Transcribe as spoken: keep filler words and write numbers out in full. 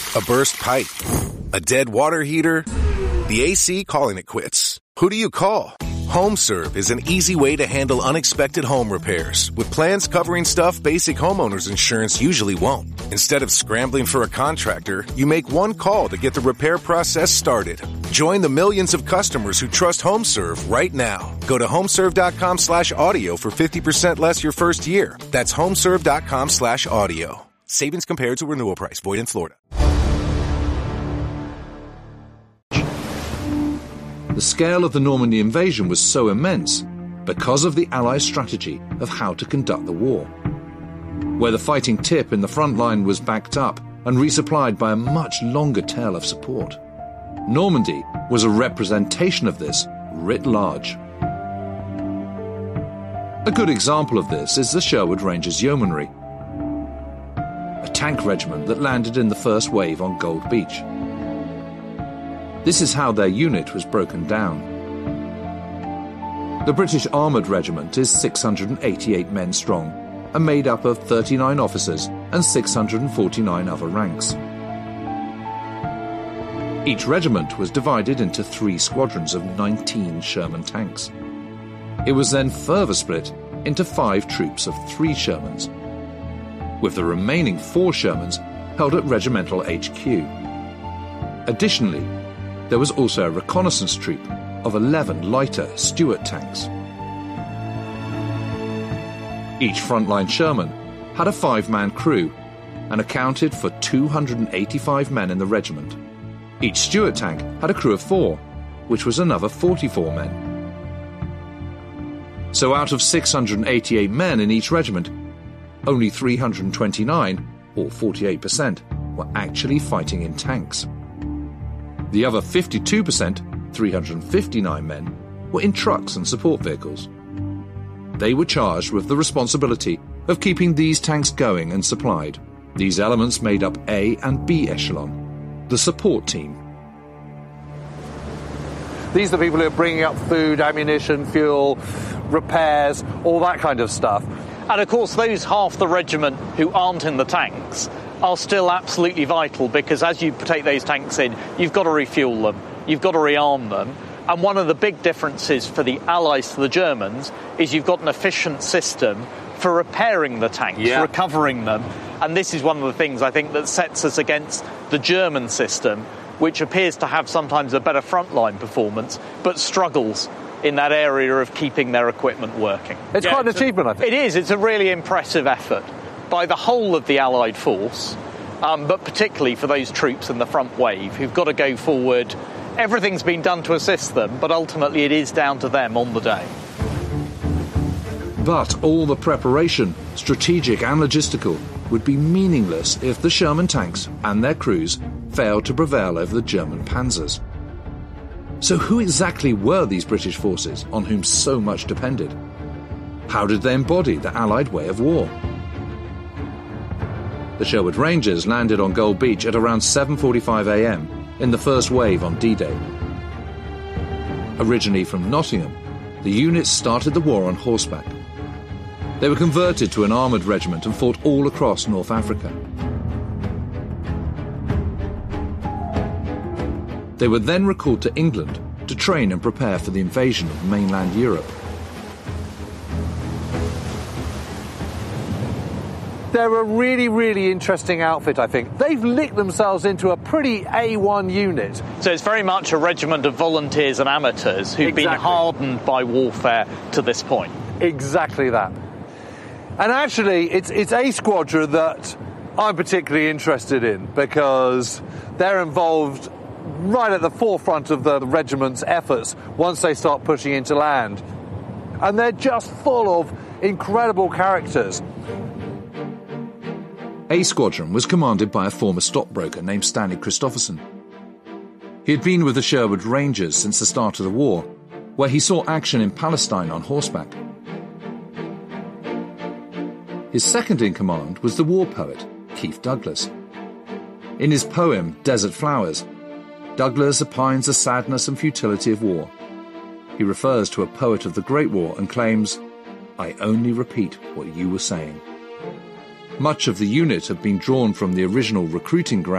A burst pipe? A dead water heater? The A C calling it quits. Who do you call? HomeServe is an easy way to handle unexpected home repairs with plans covering stuff basic homeowners insurance usually won't. Instead of scrambling for a contractor, you make one call to get the repair process started. Join the millions of customers who trust HomeServe right now. Go to homeserve.com slash audio for fifty percent less your first year. That's homeserve.com slash audio. Savings compared to renewal price. Void in Florida. The scale of the Normandy invasion was so immense because of the Allies' strategy of how to conduct the war. Where the fighting tip in the front line was backed up and resupplied by a much longer tail of support. Normandy was a representation of this writ large. A good example of this is the Sherwood Rangers Yeomanry, a tank regiment that landed in the first wave on Gold Beach. This is how their unit was broken down. The British Armoured Regiment is six hundred eighty-eight men strong and made up of thirty-nine officers and six hundred forty-nine other ranks. Each regiment was divided into three squadrons of nineteen Sherman tanks. It was then further split into five troops of three Shermans, with the remaining four Shermans held at regimental H Q. Additionally, there was also a reconnaissance troop of eleven lighter Stuart tanks. Each frontline Sherman had a five-man crew and accounted for two hundred eighty-five men in the regiment. Each Stuart tank had a crew of four, which was another forty-four men. So out of six hundred eighty-eight men in each regiment, only three hundred twenty-nine, or forty-eight percent, were actually fighting in tanks. The other fifty-two percent, three hundred fifty-nine men, were in trucks and support vehicles. They were charged with the responsibility of keeping these tanks going and supplied. These elements made up A and B echelon, the support team. These are the people who are bringing up food, ammunition, fuel, repairs, all that kind of stuff. And of course, those half the regiment who aren't in the tanks are still absolutely vital, because as you take those tanks in, you've got to refuel them, you've got to rearm them. And one of the big differences for the Allies to the Germans is you've got an efficient system for repairing the tanks, yeah. recovering them. And this is one of the things I think that sets us against the German system, which appears to have sometimes a better frontline performance, but struggles in that area of keeping their equipment working. It's yeah, quite an achievement, a, I think. It is. It's a really impressive effort by the whole of the Allied force, um, but particularly for those troops in the front wave who've got to go forward. Everything's been done to assist them, but ultimately it is down to them on the day. But all the preparation, strategic and logistical, would be meaningless if the Sherman tanks and their crews failed to prevail over the German panzers. So who exactly were these British forces on whom so much depended? How did they embody the Allied way of war? The Sherwood Rangers landed on Gold Beach at around seven forty-five a m in the first wave on D-Day. Originally from Nottingham, the units started the war on horseback. They were converted to an armoured regiment and fought all across North Africa. They were then recalled to England to train and prepare for the invasion of mainland Europe. They're a really, really interesting outfit, I think. They've licked themselves into a pretty A one unit. So it's very much a regiment of volunteers and amateurs who've exactly. been hardened by warfare to this point. Exactly that. And actually, it's, it's a squadron that I'm particularly interested in, because they're involved right at the forefront of the regiment's efforts once they start pushing into land. And they're just full of incredible characters. A Squadron was commanded by a former stockbroker named Stanley Christopherson. He had been with the Sherwood Rangers since the start of the war, where he saw action in Palestine on horseback. His second in command was the war poet, Keith Douglas. In his poem, Desert Flowers, Douglas opines the sadness and futility of war. He refers to a poet of the Great War and claims, "I only repeat what you were saying." Much of the unit had been drawn from the original recruiting ground